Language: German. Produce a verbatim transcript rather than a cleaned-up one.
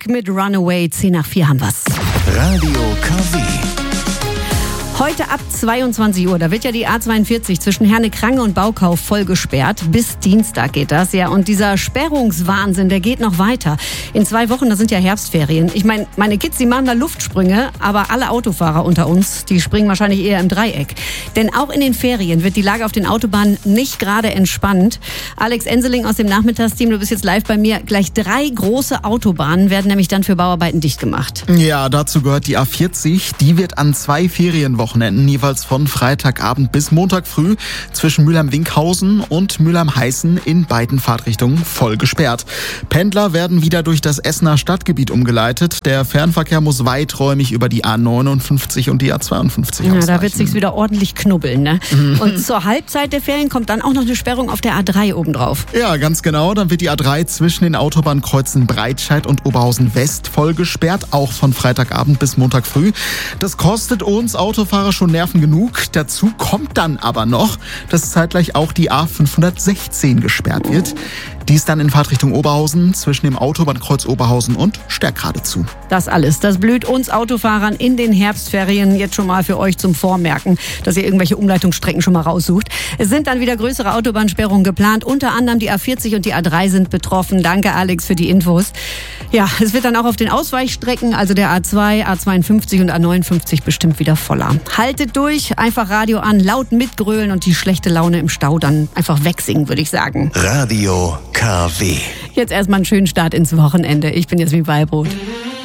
Musik mit Runaway. zehn nach vier haben wir's. Radio K W. Heute ab zweiundzwanzig Uhr, da wird ja die A zweiundvierzig zwischen Herne-Krange und Baukauf voll gesperrt. Bis Dienstag geht das, ja. Und dieser Sperrungswahnsinn, der geht noch weiter. In zwei Wochen, da sind ja Herbstferien. Ich meine, meine Kids, die machen da Luftsprünge, aber alle Autofahrer unter uns, die springen wahrscheinlich eher im Dreieck. Denn auch in den Ferien wird die Lage auf den Autobahnen nicht gerade entspannt. Alex Enseling aus dem Nachmittagsteam, du bist jetzt live bei mir. Gleich drei große Autobahnen werden nämlich dann für Bauarbeiten dicht gemacht. Ja, dazu gehört die A vierzig. Die wird an zwei Ferienwochen jeweils von Freitagabend bis Montag früh zwischen Mülheim-Winkhausen und Mülheim-Heißen in beiden Fahrtrichtungen voll gesperrt. Pendler werden wieder durch das Essener Stadtgebiet umgeleitet. Der Fernverkehr muss weiträumig über die A neunundfünfzig und die A zweiundfünfzig ja, ausweichen. Da wird es sich wieder ordentlich knubbeln, ne? Und zur Halbzeit der Ferien kommt dann auch noch eine Sperrung auf der A drei obendrauf. Ja, ganz genau. Dann wird die A drei zwischen den Autobahnkreuzen Breitscheid und Oberhausen West voll gesperrt, auch von Freitagabend bis Montag früh. Das kostet uns Autofahrer schon Nerven genug. Dazu kommt dann aber noch, dass zeitgleich auch die A fünfhundertsechzehn gesperrt wird. Die ist dann in Fahrtrichtung Oberhausen zwischen dem Autobahnkreuz Oberhausen und Stärkrade zu. Das alles, das blüht uns Autofahrern in den Herbstferien jetzt schon mal für euch zum Vormerken, dass ihr irgendwelche Umleitungsstrecken schon mal raussucht. Es sind dann wieder größere Autobahnsperrungen geplant. Unter anderem die A vierzig und die A drei sind betroffen. Danke, Alex, für die Infos. Ja, es wird dann auch auf den Ausweichstrecken, also der A zwei, A zweiundfünfzig und A neunundfünfzig bestimmt wieder voller. Haltet durch, einfach Radio an, laut mitgrölen und die schlechte Laune im Stau dann einfach wegsingen, würde ich sagen. Radio K W. Jetzt erstmal einen schönen Start ins Wochenende. Ich bin Jasmin Wallbrot.